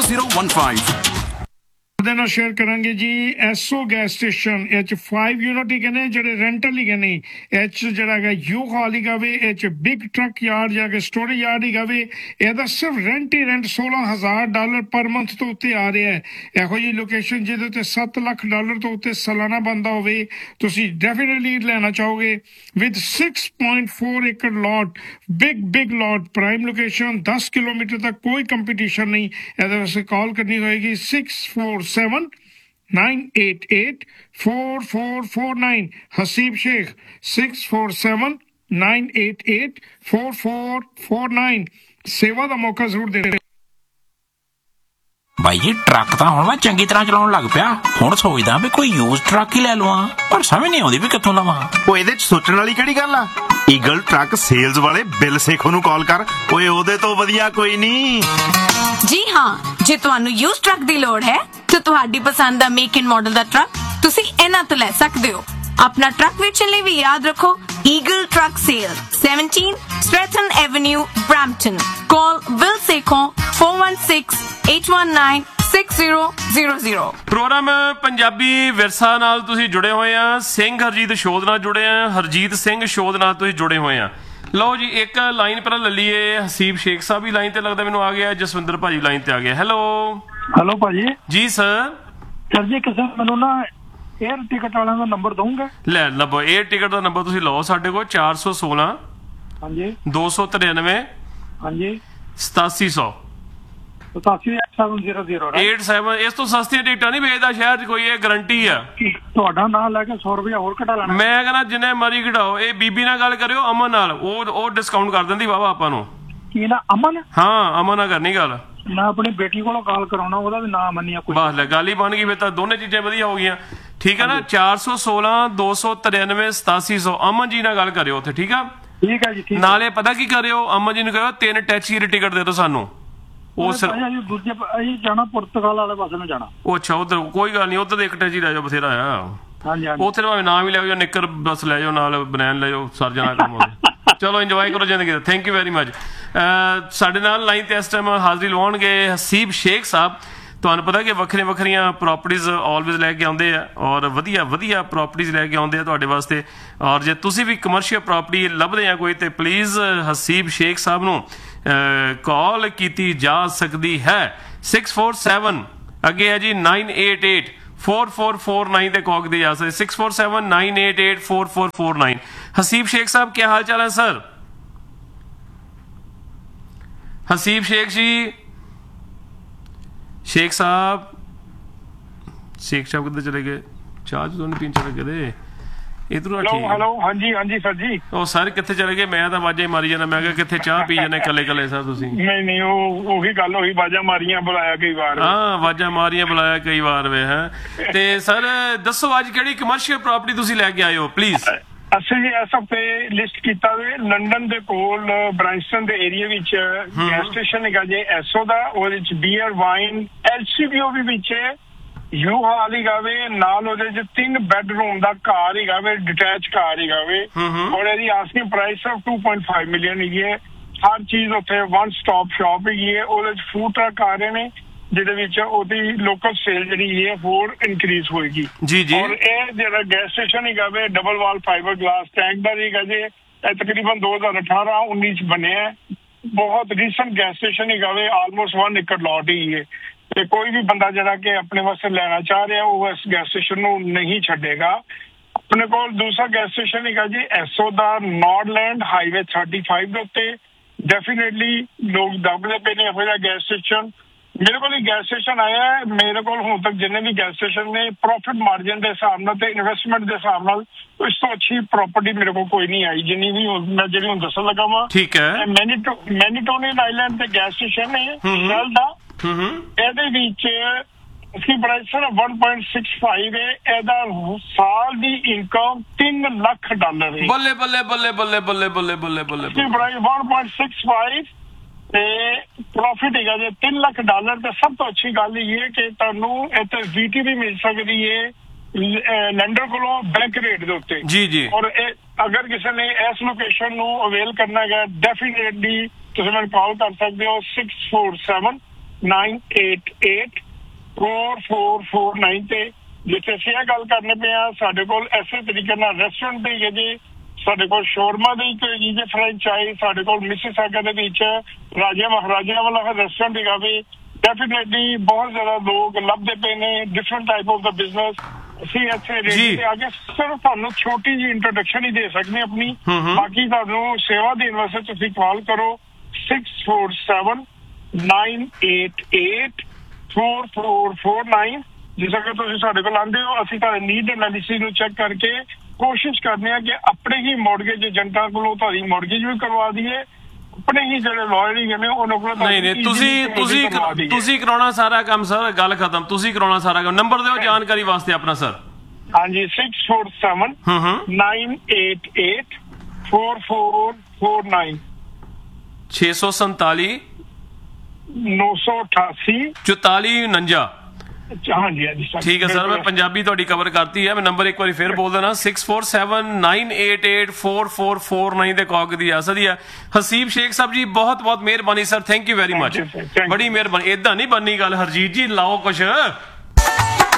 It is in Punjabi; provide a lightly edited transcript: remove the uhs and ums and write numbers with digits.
0015 ਨਾਲ ਸ਼ੇਅਰ ਕਰਾਂਗੇ ਜੀ ਐਸਓ ਗੈਸ ਸਟੇਸ਼ਨ ਇਹ 'ਚ 5 ਯੂਨਿਟ ਹੀ ਕਹਿੰਦੇ ਜਿਹੜੇ ਰੈਂਟਲ ਹੀ ਕਹਿੰਦੇ ਇਹ 'ਚ ਜਿਹੜਾ ਹੈਗਾ ਯੂ ਹਾਲ ਹੀ ਗਾਵੇ ਇਹ 'ਚ ਬਿਗ ਟਰੱਕ ਯਾਰਡ ਜਾਂ ਕਿ ਸਟੋਰੇਜ ਯਾਰਡ ਹੀ ਗਾਵੇ ਇਹਦਾ ਸਿਰਫ ਰੈਂਟ ਹੀ ਰੈਂਟ $16,000 ਪਰ ਮੰਥ ਤੋਂ ਉੱਤੇ ਆ ਰਿਹਾ ਹੈ। ਇਹੋ ਜਿਹੀ ਲੋਕੇਸ਼ਨ ਜਿਹਦੇ ਉੱਤੇ $7 ਲੱਖ ਤੋਂ ਉੱਤੇ ਸਾਲਾਨਾ ਬੰਦਾ ਹੋਵੇ ਤੁਸੀਂ ਡੈਫੀਨਿਟਲੀ ਲੈਣਾ ਚਾਹੋਗੇ ਵਿਦ 6.4 ਏਕੜ ਲੋਟ ਬਿਗ ਲੋਟ ਪ੍ਰਾਈਮ ਲੋਕੇਸ਼ਨ 10 ਕਿਲੋਮੀਟਰ ਤੱਕ ਕੋਈ ਕੰਪੀਟੀਸ਼ਨ ਨਹੀਂ। ਇਹਦੇ ਵਾਸਤੇ ਕਾਲ ਕਰਨੀ ਹੋਏਗੀ 647-988-4449 ਹਸੀਬ ਸ਼ੇਖ 647-988-4449 ਸੇਵਾ ਦਾ ਮੌਕਾ ਜ਼ਰੂਰ ਦੇ। ਬਾਈ ਜੀ ਟਰੱਕ ਤਾਂ ਹੁਣ ਮੈਂ ਚੰਗੀ ਤਰ੍ਹਾਂ ਚਲਾਉਣ ਲੱਗ ਪਿਆ ਹੁਣ ਸੋਚਦਾ ਵੀ ਕੋਈ ਯੂਜ਼ ਟਰੱਕ ਹੀ ਲੈ ਲਵਾਂ ਪਰ ਸਮਝ ਨਹੀਂ ਆਉਂਦੀ ਵੀ ਕਿੱਥੋਂ ਲਵਾਂ। ਉਹ ਇਹਦੇ 'ਚ ਸੋਚਣ ਵਾਲੀ ਕਿਹੜੀ ਗੱਲ ਆ ਈਗਲ ਟਰੱਕ ਸੇਲਜ਼ ਵਾਲੇ ਬਿਲ ਸੇਖੋ ਨੂੰ ਕਾਲ ਕਰ ਓਏ ਉਹਦੇ ਤੋਂ ਵਧੀਆ ਕੋਈ ਨਹੀਂ। ਜੀ ਹਾਂ ਜੇ ਤੁਹਾਨੂੰ ਯੂਜ਼ ਟਰੱਕ ਦੀ ਲੋੜ ਹੈ ਤਾਂ ਤੁਹਾਡੀ ਪਸੰਦ ਦਾ make and model the truck ਤੁਸੀਂ ਇਹਨਾਂ ਤੋਂ ਲੈ ਸਕਦੇ ਹੋ। ਆਪਣਾ ਟਰੱਕ ਵੇਚਣ ਲਈ ਵੀ ਯਾਦ ਰੱਖੋ eagle truck sale 17 Stratton Avenue, Brampton. Call Will Sekho 416-819-6000। Programme Punjabi ਵਿਰਸਾ ਨਾਲ ਤੁਸੀਂ ਜੁੜੇ ਹੋਏ ਆ ਸਿੰਘ ਹਰਜੀਤ ਸ਼ੋਧ ਨਾਲ ਜੁੜੇ ਆ ਹਰਜੀਤ ਸਿੰਘ ਸ਼ੋਧ ਨਾਲ ਤੁਸੀਂ ਜੁੜੇ ਹੋਏ ਆ। ਲਓ ਜੀ ਇੱਕ ਲਾਈਨ ਪਰ ਲੈ ਲਈਏ ਹਸੀਬ ਸ਼ੇਖ ਸਾਹਿਬ ਵੀ ਲਾਈਨ ਤੇ ਲੱਗਦਾ ਮੈਨੂੰ ਆ ਗਿਆ ਜਸਵਿੰਦਰ ਭਾਜੀ ਲਾਈਨ ਤੇ ਆ ਗਿਆ। ਹੈਲੋ ਭਾਜੀ ਜੀ ਸਰ ਜੀ ਕਿਸੇ ਮੈਨੂੰ ਨਾ 에ਅਰ ਟਿਕਟ ਵਾਲਿਆਂ ਦਾ ਨੰਬਰ ਦਊਂਗਾ ਲੈ ਲਵੋ 에ਅਰ ਟਿਕਟ ਦਾ ਨੰਬਰ ਤੁਸੀਂ ਲਓ ਸਾਡੇ ਕੋਲ 416 ਹਾਂਜੀ 293 ਹਾਂਜੀ 8700 87 ਇਸ ਤੋਂ ਸਸਤੀਆਂ ਟਿਕਟਾਂ ਨਹੀਂ ਵੇਚਦਾ ਸ਼ਹਿਰ 'ਚ ਕੋਈ ਇਹ ਗਰੰਟੀ ਆ। ਤੁਹਾਡਾ ਨਾਮ ਲੈ ਕੇ 100 ਰੁਪਇਆ ਹੋਰ ਘਟਾ ਲੈਣਾ ਮੈਂ ਕਹਿੰਦਾ ਜਿੰਨੇ ਮਰਜ਼ੀ ਘਟਾਓ ਇਹ ਬੀਬੀ ਨਾਲ ਗੱਲ ਕਰਿਓ ਅਮਨ ਨਾਲ ਉਹ ਡਿਸਕਾਊਂਟ ਕਰ ਦਿੰਦੀ ਵਾਵਾ ਆਪਾਂ ਨੂੰ। ਕੀ ਨਾ ਅਮਨ ਹਾਂ ਅਮਨ ਨਾਲ ਕਰਨੀ ਗੱਲ ਮੈਂ ਆਪਣੀ ਬੇਟੀ ਕੋਲੋਂ ਕਾਲ ਕਰਾਉਣਾ ਉਹਦਾ ਵੀ ਨਾਮ ਮੰਨਿਆ ਕੋਈ ਬਸ ਲੈ ਗੱਲ ਹੀ ਬਣ ਗਈ ਫਿਰ ਤਾਂ ਦੋਨੇ ਚੀਜ਼ਾਂ ਵਧੀਆ ਹੋ ਗਈਆਂ ਠੀਕ ਹੈ ਨਾ। 416 293 8700 ਅਮਨ ਜੀ ਨਾਲ ਗੱਲ ਕਰਿਓ ਉੱਥੇ ਠੀਕ ਆ। ਠੀਕ ਹੈ ਜੀ ਠੀਕ ਨਾਲੇ ਪਤਾ ਕੀ ਕਰਿਓ ਅਮਨ ਜੀ ਨੂੰ ਕਹੋ 3 ਟੈਕਸੀ ਦੀ ਟਿਕਟ ਦੇ ਦਿਓ ਸਾਨੂੰ ਉਹ ਦੂਜੇ ਅਸੀਂ ਜਾਣਾ ਪੁਰਤਗਾਲ ਵਾਲੇ ਪਾਸੇ ਨੂੰ ਜਾਣਾ। ਉਹ ਅੱਛਾ ਉਧਰ ਕੋਈ ਗੱਲ ਨਹੀਂ ਉਧਰ ਇੱਕ ਟੈਕਸੀ ਲੈ ਜਾਓ ਬਥੇਰਾ ਆ। ਹਾਂਜੀ ਉੱਥੇ ਭਾਵੇਂ ਨਾਮ ਹੀ ਲੈ ਜਾਓ ਨਿੱਕਰ ਬਸ ਲੈ ਜਾਓ ਨਾਲ ਬਨੈਨ ਲੈ ਜਾਓ ਸਰ ਜਾਣਾ ਕੰਮ ਹੋਵੇ। ਚਲੋ ਇੰਜੋਏ ਕਰੋ ਜ਼ਿੰਦਗੀ ਦਾ ਥੈਂਕ ਯੂ ਵੈਰੀ ਮਚ। ਸਾਡੇ ਨਾਲ ਲਾਈਨ ਤੇ ਇਸ ਟਾਈਮ ਹਾਜ਼ਰੀ ਲਵਾਉਣਗੇ ਹਸੀਬ ਸ਼ੇਖ ਸਾਹਿਬ। ਤੁਹਾਨੂੰ ਪਤਾ ਕਿ ਵੱਖਰੀਆਂ ਪ੍ਰੋਪਰਟੀਜ਼ ਆਲਵੇਜ਼ ਲੈ ਕੇ ਆਉਂਦੇ ਆ ਔਰ ਵਧੀਆ ਪ੍ਰੋਪਰਟੀਜ਼ ਲੈ ਕੇ ਆਉਂਦੇ ਆ ਤੁਹਾਡੇ ਵਾਸਤੇ। ਔਰ ਜੇ ਤੁਸੀਂ ਵੀ ਕਮਰਸ਼ੀਅਲ ਪ੍ਰੋਪਰਟੀ ਲੱਭਦੇ ਆ ਕੋਈ ਤੇ ਪਲੀਜ਼ ਹਸੀਬ ਸ਼ੇਖ ਸਾਹਿਬ ਨੂੰ ਕਾਲ ਕੀਤੀ ਜਾ ਸਕਦੀ ਹੈ 647 ਅੱਗੇ ਹੈ ਜੀ 988-4449 ਤੇ ਕਾਲ ਕੀਤੀ ਜਾ ਸਕਦੀ 647-988-4449। ਹਸੀਬ ਸ਼ੇਖ ਸਾਹਿਬ ਕੀ ਹਾਲ ਚਾਲ ਹੈ ਸਰ? ਹਸੀਬ ਸ਼ੇਖ ਜੀ ਸ਼ੇਖ ਸਾਹਿਬ ਕਿੱਧਰ ਚਲੇ ਗਏ? ਚਾਹ ਤੋਂ ਨਹੀਂ ਪੀਣ ਚਲੇ ਗਏ ਇਧਰੋਂ। ਹੈਲੋ ਹਾਂਜੀ ਸਰ ਜੀ। ਉਹ ਸਰ ਕਿੱਥੇ ਚਲੇ ਗਏ? ਮੈਂ ਤਾਂ ਆਵਾਜ਼ਾਂ ਮਾਰੀ ਜਾਂਦਾ ਮੈਂ ਕਿਹਾ ਕਿੱਥੇ ਚਾਹ ਪੀ ਜਾਂਦੇ ਕੱਲੇ ਸਰ ਤੁਸੀਂ? ਨਹੀਂ ਉਹੀ ਗੱਲ ਉਹੀ ਆਵਾਜ਼ਾਂ ਮਾਰੀਆਂ ਬੁਲਾਇਆ ਕਈ ਵਾਰ। ਹਾਂ ਆਵਾਜ਼ਾਂ ਮਾਰੀਆਂ ਬੁਲਾਇਆ ਕਈ ਵਾਰ ਵੇ ਹੈ। ਤੇ ਸਰ ਦੱਸੋ ਅੱਜ ਕਿਹੜੀ ਕਮਰਸ਼ੀਅਲ ਪ੍ਰਾਪਰਟੀ ਤੁਸੀਂ ਲੈ ਕੇ ਆਏ ਹੋ ਪਲੀਜ਼? ਅਸੀਂ ਜੀ ਇਸ ਹਫ਼ਤੇ ਲਿਸਟ ਕੀਤਾ ਵੇ ਲੰਡਨ ਦੇ ਕੋਲ ਬ੍ਰਾਂਸਟਨ ਦੇ ਏਰੀਆ ਵਿੱਚ ਗੈਸ ਸਟੇਸ਼ਨ ਹੈਗਾ ਜੇ ਐਸਓ ਦਾ ਉਹਦੇ ਵਿੱਚ ਬੀਅਰ ਵਾਈਨ LCBO ਵੀ ਵਿੱਚ ਯੂ ਹਾਲ ਹੀ ਗਾਵੇ ਨਾਲ ਉਹਦੇ ਚ 3 ਬੈਡਰੂਮ ਦਾ ਘਰ ਹੀ ਗਾਵੇ ਡਿਟੈਚ ਘਰ ਹੀ ਗਾਵੇ ਔਰ ਇਹਦੀ ਆਸਕਿੰਗ ਪ੍ਰਾਈਸ ਆਫ 2.5 ਮਿਲੀਅਨ ਹੈਗੀ ਹੈ। ਹਰ ਚੀਜ਼ ਉੱਥੇ 1 ਸਟਾਪ ਸ਼ਾਪ ਹੈਗੀ ਹੈ। ਉਹਦੇ ਚ ਫੂਡ ਟਰੱਕ ਆ ਰਹੇ ਨੇ ਜਿਹਦੇ ਵਿੱਚ ਉਹਦੀ ਲੋਕਲ ਸੇਲ ਜਿਹੜੀ ਹੈ ਹੋਰ ਇਨਕਰੀਜ਼ ਹੋਏਗੀ ਜੀ ਔਰ ਇਹ ਜਿਹੜਾ ਗੈਸ ਸਟੇਸ਼ਨ ਹੈਗਾ ਵੇ ਡਬਲ ਵਾਲ ਫਾਈਬਰ ਗਲਾਸ ਟੈਂਕ ਦਾ ਹੈਗਾ ਜੇ ਇਹ ਤਕਰੀਬਨ 2018-19 ਚ ਬਣਿਆ ਬਹੁਤ ਰੀਸੈਂਟ ਗੈਸ ਸਟੇਸ਼ਨ ਹੈਗਾ ਵੇ ਆਲਮੋਸਟ 1 ਏਕੜ ਲੋਟ ਹੀ ਹੈ ਤੇ ਕੋਈ ਵੀ ਬੰਦਾ ਜਿਹੜਾ ਕਿ ਆਪਣੇ ਵਾਸਤੇ ਲੈਣਾ ਚਾਹ ਰਿਹਾ ਉਹ ਇਸ ਗੈਸ ਸਟੇਸ਼ਨ ਨੂੰ ਨਹੀਂ ਛੱਡੇਗਾ। ਆਪਣੇ ਕੋਲ ਦੂਸਰਾ ਗੈਸ ਸਟੇਸ਼ਨ ਹੈਗਾ ਜੀ ਐਸਓ ਦਾ ਨਾਰਡਲੈਂਡ ਹਾਈਵੇ 35 ਦੇ ਉੱਤੇ ਡੈਫੀਨੇਟਲੀ ਲੋਕ ਦੱਬਦੇ ਪਏ ਨੇ ਇਹੋ ਜਿਹਾ ਗੈਸ ਸਟੇਸ਼ਨ। ਮੇਰੇ ਕੋਲ ਗੈਸ ਸਟੇਸ਼ਨ ਆਇਆ ਮੇਰੇ ਕੋਲ ਹੁਣ ਤੱਕ ਜਿੰਨੇ ਵੀ ਗੈਸ ਸਟੇਸ਼ਨ ਨੇ ਪ੍ਰੋਫਿਟ ਮਾਰਜਨ ਦੇ ਹਿਸਾਬ ਨਾਲ ਤੇ ਇਨਵੈਸਟਮੈਂਟ ਦੇ ਹਿਸਾਬ ਨਾਲ ਇਸ ਤੋਂ ਅੱਛੀ ਪ੍ਰੋਪਰਟੀ ਮੇਰੇ ਕੋਲ ਕੋਈ ਨਹੀਂ ਆਈ ਜਿੰਨੀ ਵੀ ਮੈਂ ਜਿਹੜੀ ਹੁਣ ਦੱਸਣ ਲੱਗਾ ਵਾਂ। ਠੀਕ ਹੈ ਮੈਨੀਟੋਨੀਅਨ ਆਈਲੈਂਡ ਤੇ ਗੈਸ ਸਟੇਸ਼ਨ ਹੈ ਸ਼ੈਲ ਦਾ ਇਹਦੇ ਵਿੱਚ ਇਸकी ਪ੍ਰਾਈਸ 1.65 ਹੈ। ਇਹਦਾ ਸਾਲ ਦੀ ਇਨਕਮ $3 ਲੱਖ ਹੈ। ਬੱਲੇ ਪ੍ਰਾਈਸ 1.65 ਤੇ ਪ੍ਰੋਫਿਟ ਹੈਗਾ ਜੇ $3 ਲੱਖ ਤੇ ਸਭ ਤੋਂ ਅੱਛੀ ਗੱਲ ਇਹ ਹੈ ਕਿ ਤੁਹਾਨੂੰ ਇੱਥੇ VT ਵੀ ਮਿਲ ਸਕਦੀ ਹੈ ਲੈਂਡਰ ਕੋਲੋਂ ਬੈਂਕ ਰੇਟ ਦੇ ਉੱਤੇ ਜੀ ਔਰ ਅਗਰ ਕਿਸੇ ਨੇ ਇਸ ਲੋਕੇਸ਼ਨ ਨੂੰ ਅਵੇਲ ਕਰਨਾ ਹੈ ਡੈਫੀਨੇਟਲੀ ਤੁਸੀਂ ਮੈਨੂੰ ਕਾਲ ਕਰ ਸਕਦੇ ਹੋ 647 988-4449 ਤੇ ਜਿੱਥੇ ਅਸੀਂ ਇਹ ਗੱਲ ਕਰਨੇ ਪਏ ਆ। ਸਾਡੇ ਕੋਲ ਐਸੇ ਤਰੀਕੇ ਨਾਲ ਰੈਸਟੋਰੈਂਟ ਵੀ ਹੈ ਜੀ, ਸਾਡੇ ਕੋਲ ਸ਼ੋਰਮਾ ਦੀ ਜੀ ਜੇ ਫਰੈਂਚਾਈਜ਼, ਸਾਡੇ ਕੋਲ ਮਿਸੀਸਾਗਾ ਦੇ ਵਿੱਚ ਰਾਜਾ ਮਹਾਰਾਜਾ ਵਾਲਾ ਰੈਸਟੋਰੈਂਟ ਹੈਗਾ ਵੀ। ਡੈਫੀਨੇਟਲੀ ਬਹੁਤ ਜ਼ਿਆਦਾ ਲੋਕ ਲੱਭਦੇ ਪਏ ਨੇ different type of the business. ਅਸੀਂ ਇੱਥੇ ਰੇਡੀ ਤੇ ਆ ਕੇ ਸਿਰਫ ਤੁਹਾਨੂੰ ਛੋਟੀ ਜਿਹੀ ਇੰਟਰੋਡਕਸ਼ਨ ਹੀ ਦੇ ਸਕਦੇ ਆਪਣੀ। ਬਾਕੀ ਤੁਹਾਨੂੰ ਸੇਵਾ ਦੇਣ ਵਾਸਤੇ ਤੁਸੀਂ ਕਾਲ ਕਰੋ 647-988-4449। ਜਿਸ ਅਗਰ ਤੁਸੀਂ ਸਾਡੇ ਕੋਲ ਆਉਂਦੇ ਹੋ, ਅਸੀਂ ਤੁਹਾਡੇ ਨੀਡ ਐਨਾਲਿਸਿਸ ਨੂੰ ਚੈੱਕ ਕਰਕੇ ਕੋਸ਼ਿਸ਼ ਕਰਦੇ ਹਾਂ ਕਿ ਆਪਣੇ ਹੀ ਮੌਰਗੇਜ ਏਜੰਟਾਂ ਕੋਲੋਂ ਤੁਹਾਡੀ ਮੌਰਗੇਜ ਵੀ ਕਰਵਾ ਦਈਏ, ਆਪਣੇ ਹੀ ਜਿਹੜੇ ਲਾਇਰ ਹੀ ਨੇ ਉਹਨਾਂ ਕੋਲ। ਨਹੀਂ ਤੁਸੀਂ ਕਰਾਉਣਾ ਸਾਰਾ ਕੰਮ ਸਰ, ਗੱਲ ਖਤਮ। ਤੁਸੀਂ ਕਰਾਉਣਾ ਸਾਰਾ ਕੰਮ। ਨੰਬਰ ਦਿਓ ਜਾਣਕਾਰੀ ਵਾਸਤੇ ਆਪਣਾ ਸਰ। ਹਾਂਜੀ 647-988-4449 647 988 4449। ਹਾਂਜੀ ਹਾਂਜੀ ਠੀਕ ਹੈ ਸਰ, ਮੈਂ ਪੰਜਾਬੀ ਤੁਹਾਡੀ ਕਵਰ ਕਰਤੀ ਹੈ। ਮੈਂ ਨੰਬਰ ਇੱਕ ਵਾਰੀ ਫਿਰ ਬੋਲ ਦੇਣਾ 647-988-4449 ਦੇ ਕੌਕ ਦੀ ਆਸਾ ਦੀ ਹੈ। ਹਸੀਬ ਸ਼ੇਖ ਸਾਹਿਬ ਜੀ ਬਹੁਤ ਬਹੁਤ ਮਿਹਰਬਾਨੀ sir, thank you very much, ਬੜੀ ਮਿਹਰਬਾਨੀ। ਏਦਾਂ ਨਹੀਂ ਬਣਨੀ ਗੱਲ ਹਰਜੀਤ ਜੀ, ਲਾਓ ਕੁਛ।